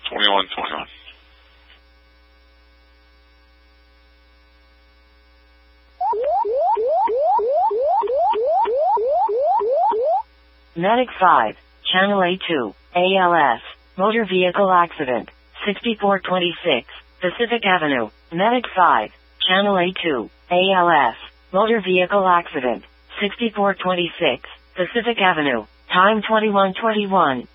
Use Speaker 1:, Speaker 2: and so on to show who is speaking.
Speaker 1: 2121.
Speaker 2: Medic 5, Channel A2, ALS, motor vehicle accident, 6426, Pacific Avenue. Medic 5, Channel A2, ALS, motor vehicle accident, 6426, Pacific Avenue. Time 2121.